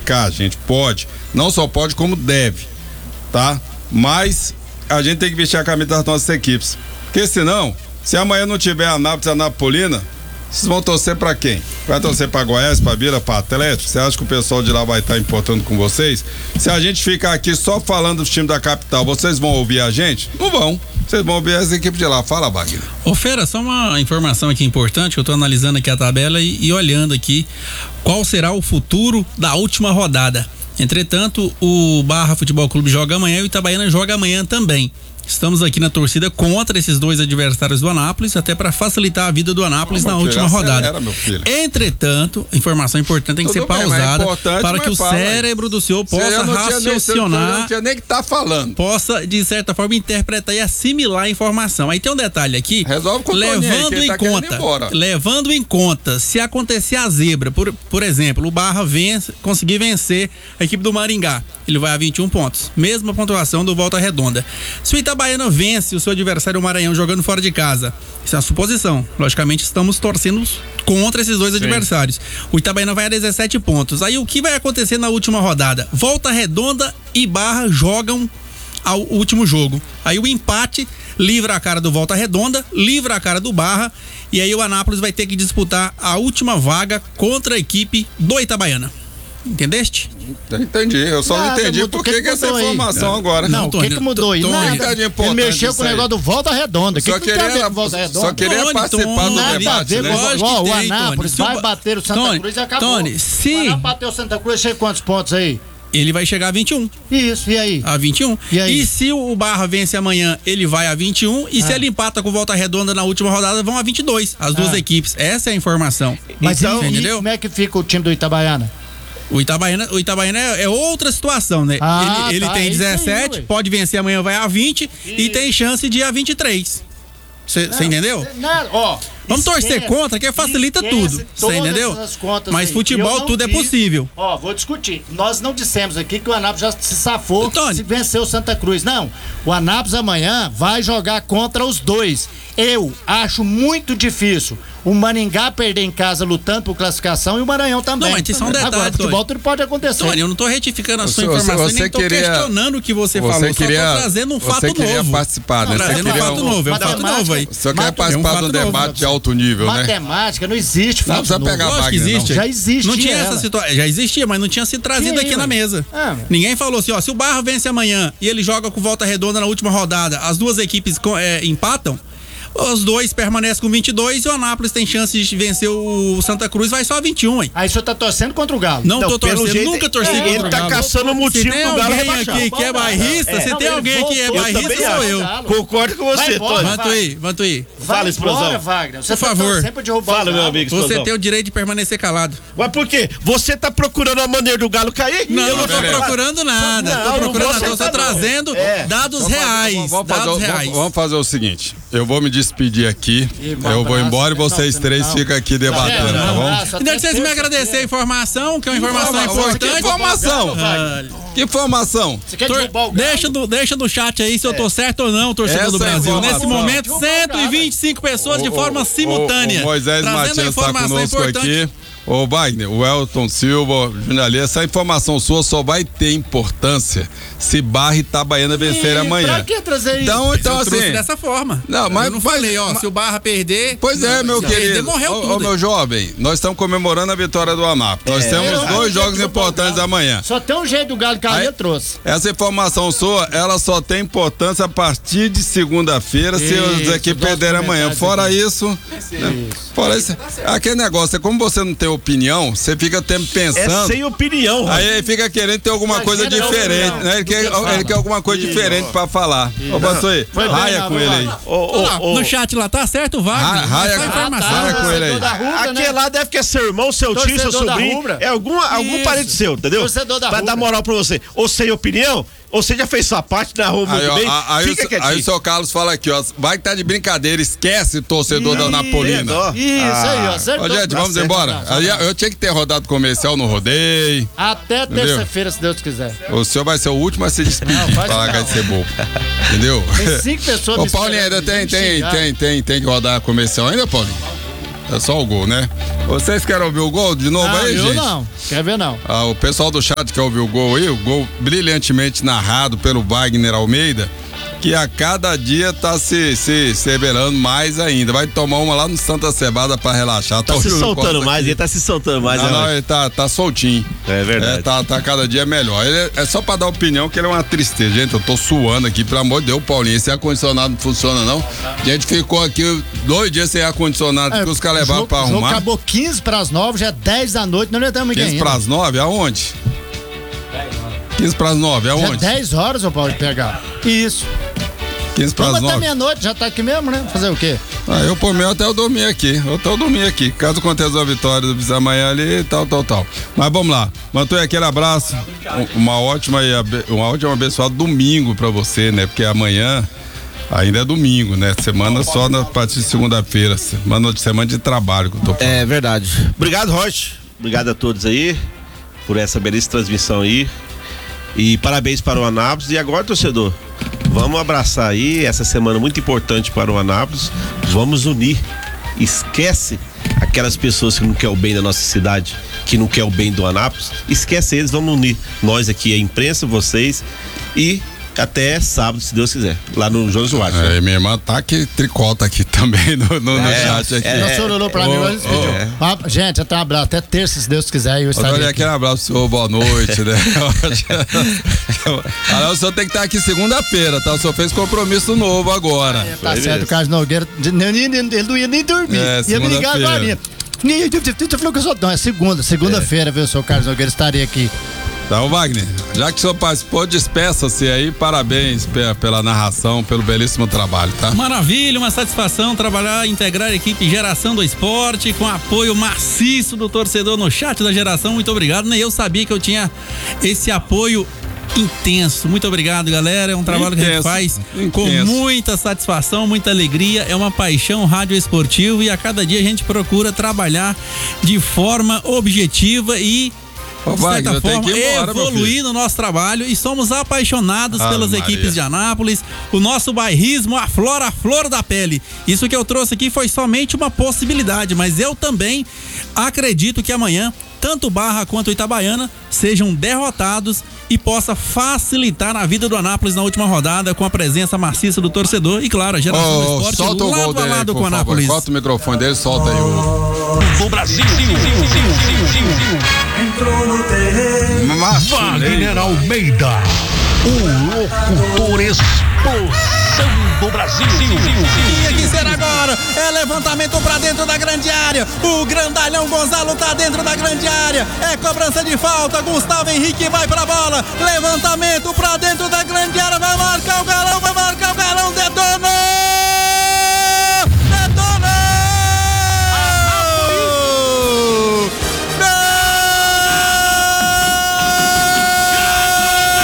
prejudicar a gente, pode, não só pode como deve, tá? Mas a gente tem que vestir a camisa das nossas equipes, porque senão, se amanhã não tiver Anápolis e Anapolina, vocês vão torcer pra quem? Vai torcer pra Goiás, pra Vila, pra Atlético? Você acha que o pessoal de lá vai estar importando com vocês? Se a gente ficar aqui só falando dos times da capital, vocês vão ouvir a gente? Não vão. Vocês vão ouvir as equipes de lá. Fala, Wagner. Ô Fera, só uma informação aqui importante, que eu tô analisando aqui a tabela e olhando aqui qual será o futuro da última rodada. Entretanto, o Barra Futebol Clube joga amanhã e o Itabaiana joga amanhã também. Estamos aqui na torcida contra esses dois adversários do Anápolis, até para facilitar a vida do Anápolis na última rodada. Entretanto, informação importante tem que ser pausada para que o cérebro do senhor possa raciocinar. Não tinha nem que tá falando. Possa, de certa forma, interpretar e assimilar a informação. Aí tem um detalhe aqui. Resolve com o levando em conta, se acontecer a zebra, por exemplo, o Barra conseguir vencer a equipe do Maringá, ele vai a 21 pontos. Mesma pontuação do Volta Redonda. Se o Itabaiana vence o seu adversário, o Maranhão, jogando fora de casa, isso é uma suposição. Logicamente, estamos torcendo contra esses dois adversários. O Itabaiana vai a 17 pontos. Aí o que vai acontecer na última rodada? Volta Redonda e Barra jogam ao último jogo. Aí o empate livra a cara do Volta Redonda, livra a cara do Barra, e aí o Anápolis vai ter que disputar a última vaga contra a equipe do Itabaiana. Entendeste? Entendi, eu só não entendi por que essa informação aí agora. Não, o que mudou aí? Ele mexeu com o negócio do Volta Redonda. Só queria participar do debate, né? O Anápolis vai bater o Santa Cruz e acabou. Tony, se o Anápolis bater o Santa Cruz, chega quantos pontos aí? Ele vai chegar a 21. Isso, e aí? A 21. E aí? E se o Barra vence amanhã, ele vai a 21. E se ele empata com Volta Redonda na última rodada, vão a 22. As duas equipes. Essa é a informação. Mas então, entendeu? Como é que fica o time do Itabaiana? O Itabaiana é outra situação, né? Ele tem 17, pode vencer amanhã, vai a 20 e tem chance de ir a 23. Você entendeu? Vamos torcer contra, que facilita tudo. Você entendeu? Mas futebol tudo é possível. Vou discutir. Nós não dissemos aqui que o Anápolis já se safou se venceu o Santa Cruz. Não. O Anápolis amanhã vai jogar contra os dois. Eu acho muito difícil o Maringá perder em casa lutando por classificação e o Maranhão também. Não, mas isso é um detalhe. Agora, futebol tudo pode acontecer. Tony, eu não tô retificando a sua informação, nem tô questionando o que você falou. Só tô trazendo um fato novo. Você queria participar, né? Trazendo um fato novo, é um fato novo aí. Você quer participar de um debate de alto nível, né? Matemática, não existe fato novo. Não precisa pegar a vaga, existe. Já existe. Não tinha essa situação. Já existia, mas não tinha sido trazido aqui na mesa. Ninguém falou assim, se o Barra vence amanhã e ele joga com Volta Redonda na última rodada, as duas equipes empatam, os dois permanecem com 22 e o Anápolis tem chance de vencer o Santa Cruz, vai só a 21, hein? Aí o senhor tá torcendo contra o Galo. Não tô torcendo, nunca torci contra o Galo. Ele tá caçando o motivo do Galo rebaixar. Se tem alguém aqui que é bairrista, se tem alguém que é bairrista, sou eu. Concordo com você, Tony. Vantuí. Fala, Explosão. Wagner. Por favor. Fala, meu amigo, Explosão. Você tem o direito de permanecer calado. Mas por quê? Você tá procurando a maneira do Galo cair? Não, eu não tô procurando nada. Tô procurando nada, eu tô trazendo dados reais. Vamos fazer o seguinte, eu vou me despedir aqui. Eu vou embora e vocês três ficam aqui debatendo, tá bom? E deixa vocês me agradecer a informação, que é uma informação importante. Que informação? Que informação? Você quer derrubar o Galo? Deixa no chat aí se eu tô certo ou não, torcedor do Brasil. Nesse momento, 125 pessoas de forma simultânea. O Moisés Matias está conosco aqui. Ô Wagner, o Elton Silva, jornalista, essa informação sua só vai ter importância se Barra e Itabaiana vencerem amanhã. Pra que trazer isso? Então eu assim, trouxe dessa forma. Não, mas eu não falei, se o Barra perder. Pois é, meu querido. Morreu tudo. Meu jovem, nós estamos comemorando a vitória do Anápolis. Nós temos dois jogos importantes amanhã. Só tem um jeito do Galo cair, eu trouxe. Essa informação sua, ela só tem importância a partir de segunda-feira, se os aqui perderem amanhã. Fora isso, aquele negócio, é como você não tem opinião, você fica pensando. É sem opinião. Aí ele fica querendo ter alguma coisa diferente, né? Ele quer alguma coisa diferente pra falar. Ô, Bassoi, raia com ele aí. No chat lá, tá certo, Wagner? Raia com ele aí. Aquele lá deve que é seu irmão, seu tio, seu sobrinho. É algum parente seu, entendeu? Vai dar moral pra você. Ou sem opinião, ou você já fez sua parte, narrou muito bem. Aí o seu Carlos fala aqui, vai que tá de brincadeira, esquece torcedor da Napolina. Isso aí, ó. Gente, vamos embora. Eu tinha que ter rodado comercial, não rodei. Até terça-feira, se Deus quiser. O senhor vai ser o último a se despedir, pra largar de ser bobo. Entendeu? Tem 5 pessoas. Ô, Paulinho, ainda tem que rodar comercial ainda, Paulinho? É só o gol, né? Vocês querem ouvir o gol de novo aí, gente? Não, quer ver não. O pessoal do chat quer ouvir o gol aí, o gol brilhantemente narrado pelo Wagner Almeida, que a cada dia tá se revelando mais ainda. Vai tomar uma lá no Santa Cebada pra relaxar. Tá se soltando mais, ele tá se soltando mais. Não, ele tá soltinho. É verdade. Tá cada dia melhor. Ele é só pra dar opinião que ele é uma tristeza. Gente, eu tô suando aqui, pelo amor de Deus, Paulinho. Esse ar-condicionado não funciona, não. A gente ficou aqui 2 dias sem ar-condicionado, que os caras levaram pra arrumar. Acabou 15:09, já é 10 da noite, nós não estamos aqui 15:09, aonde? 15:09, aonde? Já 10 horas eu posso pegar. Isso. 15:09. Até meia-noite, já tá aqui mesmo, né? Fazer o quê? Eu por mim até eu dormir aqui. Caso aconteça a vitória do amanhã ali, tal. Mas vamos lá. Mantém aquele abraço. Uma ótima abençoada domingo pra você, né? Porque amanhã ainda é domingo, né? Semana só na partir de segunda-feira. Semana de trabalho que eu tô falando. É verdade. Obrigado, Rocha. Obrigado a todos aí por essa belíssima transmissão aí. E parabéns para o Anápolis. E agora, torcedor, vamos abraçar aí essa semana muito importante para o Anápolis. Vamos unir. Esquece aquelas pessoas que não querem o bem da nossa cidade, que não querem o bem do Anápolis. Esquece eles, vamos unir. Nós aqui, a imprensa, vocês, e até sábado, se Deus quiser, lá no João Soares. Minha irmã tá aqui, tricota aqui também no chat aqui. O senhor olhou pra mim, mas pediu. Gente, até um abraço, até terça, se Deus quiser. Eu olha aquele abraço pro senhor, boa noite, né? O senhor tem que estar aqui segunda-feira, tá? O senhor fez compromisso novo agora. Tá certo, o Carlos Nogueira, ele não ia nem dormir. Ia me ligar agora. Tu falou que eu sou. Não, é segunda-feira, viu, o senhor Carlos Nogueira estaria aqui. Então, Wagner, já que o senhor participou, despeça-se aí, parabéns pela narração, pelo belíssimo trabalho, tá? Maravilha, uma satisfação trabalhar, integrar a equipe Geração do Esporte, com apoio maciço do torcedor no chat da Geração, muito obrigado, nem eu sabia que eu tinha esse apoio intenso, muito obrigado, galera, é um trabalho que a gente faz com muita satisfação, muita alegria, é uma paixão rádio esportivo e a cada dia a gente procura trabalhar de forma objetiva e de certa forma, evoluir no nosso trabalho e somos apaixonados pelas equipes de Anápolis. O nosso bairrismo aflora a flor da pele. Isso que eu trouxe aqui foi somente uma possibilidade, mas eu também acredito que amanhã tanto Barra quanto Itabaiana sejam derrotados e possa facilitar a vida do Anápolis na última rodada com a presença maciça do torcedor e, claro, a Geração do Esporte solta o gol dele aí, com o Anápolis. Corta o microfone dele, solta aí o Brasil. Entrou no terreno. Wagner Almeida, o locutor explosão do Brasil. E aqui será agora, é levantamento pra dentro da grande área, o grandalhão Gonzalo tá dentro da grande área, é cobrança de falta, Gustavo Henrique vai pra bola, levantamento pra dentro da grande área, vai